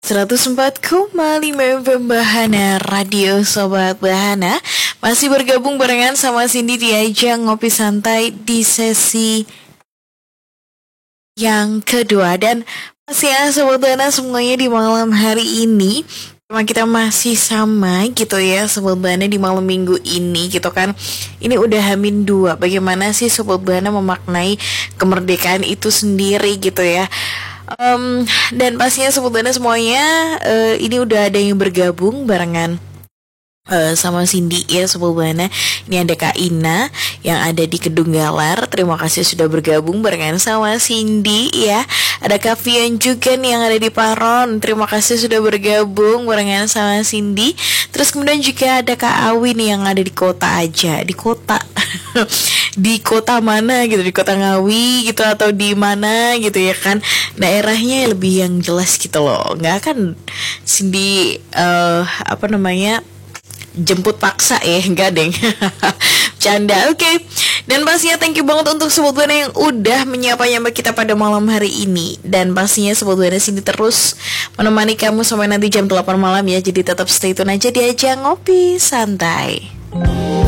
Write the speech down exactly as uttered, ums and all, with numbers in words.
seratus empat koma lima F M Bahana Radio Sobat Bahana. Masih bergabung barengan sama Cindy di ajang ngopi santai di sesi yang kedua. Dan masih ya Sobat Bahana semuanya di malam hari ini. Memang kita masih sama gitu ya Sobat Bahana di malam minggu ini gitu kan. Ini udah Hamin dua. Bagaimana sih Sobat Bahana memaknai kemerdekaan itu sendiri gitu ya. Um, dan pastinya sebetulnya semuanya uh, ini udah ada yang bergabung barengan uh, sama Cindy ya sebetulnya. Ini ada Kak Ina yang ada di Kedung Galar. Terima kasih sudah bergabung barengan sama Cindy ya. Ada Kak Vian juga nih yang ada di Paron. Terima kasih sudah bergabung barengan sama Cindy. Terus kemudian juga ada Kak Awi nih yang ada di kota aja, di kota. Di kota mana gitu, di kota Ngawi gitu atau di mana gitu ya kan, daerahnya lebih yang jelas gitu loh. Nggak kan Cindy uh, apa namanya jemput paksa ya, enggak deng. Canda, oke okay. Dan pastinya thank you banget untuk Sobat Bahana yang udah menyapa-nyapa kita pada malam hari ini. Dan pastinya Sobat Bahana Cindy terus menemani kamu sampai nanti jam delapan malam ya. Jadi tetap stay tune aja di ajang ngopi santai.